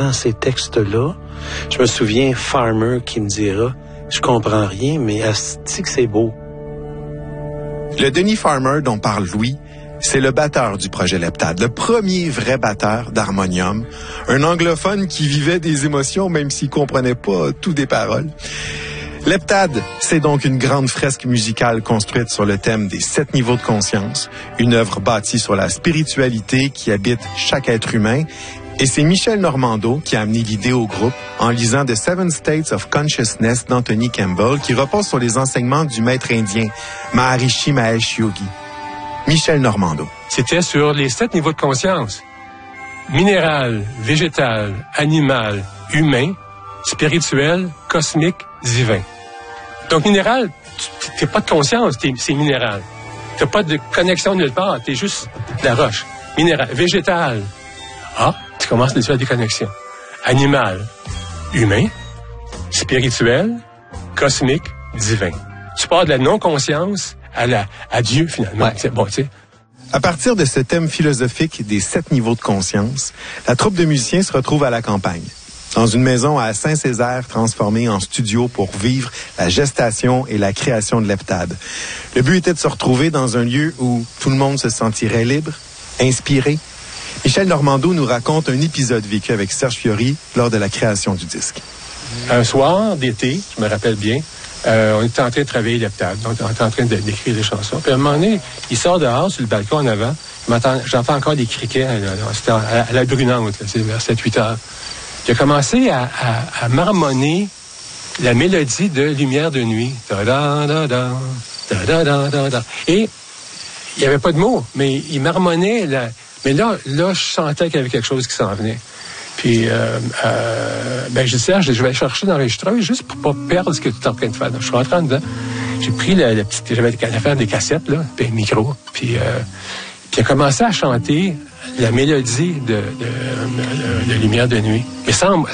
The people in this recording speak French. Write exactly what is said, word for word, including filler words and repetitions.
j'apprends ces textes-là, je me souviens Farmer qui me dira, je comprends rien, mais asti que c'est beau. Le Denny Farmer dont parle Louis, c'est le batteur du projet Leptade, le premier vrai batteur d'harmonium, un anglophone qui vivait des émotions même s'il comprenait pas tout des paroles. Leptade, c'est donc une grande fresque musicale construite sur le thème des sept niveaux de conscience, une œuvre bâtie sur la spiritualité qui habite chaque être humain. Et c'est Michel Normando qui a amené l'idée au groupe en lisant The Seven States of Consciousness d'Anthony Campbell, qui repose sur les enseignements du maître indien Maharishi Mahesh Yogi. Michel Normando. C'était sur les sept niveaux de conscience. Minéral, végétal, animal, humain, spirituel, cosmique, divin. Donc, minéral, tu n'as pas de conscience, t'es, c'est minéral. Tu n'as pas de connexion nulle part, tu es juste de la roche. Minéral, végétal. Ah, tu commences à faire des connexions. Animal, humain, spirituel, cosmique, divin. Tu pars de la non-conscience à, la, à Dieu, finalement. Ouais. C'est bon, tu sais. À partir de ce thème philosophique des sept niveaux de conscience, la troupe de musiciens se retrouve à la campagne, dans une maison à Saint-Césaire transformée en studio pour vivre la gestation et la création de Leptade. Le but était de se retrouver dans un lieu où tout le monde se sentirait libre, inspiré. Michel Normando nous raconte un épisode vécu avec Serge Fiori lors de la création du disque. Un soir d'été, je me rappelle bien, euh, on était en train de travailler Leptade, donc on était en train de, d'écrire des chansons. Puis à un moment donné, il sort dehors sur le balcon en avant, j'entends encore des criquets, c'était à, à la brunante, là, c'est vers sept huit heures. Il a commencé à, à, à marmonner la mélodie de Lumière de nuit. Da, da, da, da, da, da, da, da. Et il n'y avait pas de mots, mais il marmonnait. La... Mais là, là, je sentais qu'il y avait quelque chose qui s'en venait. Puis, euh, euh, ben, je disais, je vais chercher l'enregistreuse juste pour pas perdre ce que tu es en train de faire. Donc, je suis rentré en dedans. J'ai pris la, la petite, j'avais l'affaire des cassettes, là, puis un micro. Puis, euh, puis, il a commencé à chanter la mélodie de, de, de, de Lumière de nuit. Mais sans,